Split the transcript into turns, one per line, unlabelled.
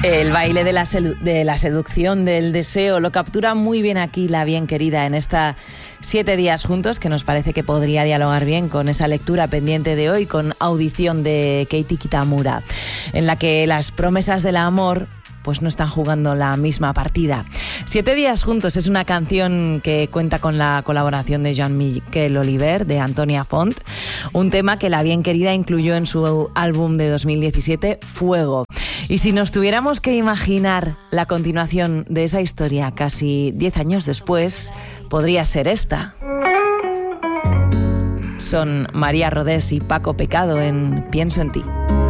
El baile de la seducción, del deseo, lo captura muy bien aquí la bien querida en esta 7 días juntos, que nos parece que podría dialogar bien con esa lectura pendiente de hoy, con Audición de Keiti Kitamura, en la que las promesas del amor pues no están jugando la misma partida. 7 días juntos es una canción que cuenta con la colaboración de Jean-Michel Oliver, de Antonia Font, un tema que la bien querida incluyó en su álbum de 2017, Fuego. Y si nos tuviéramos que imaginar la continuación de esa historia casi 10 años después, podría ser esta. Son María Rodés y Paco Pecado en Pienso en ti.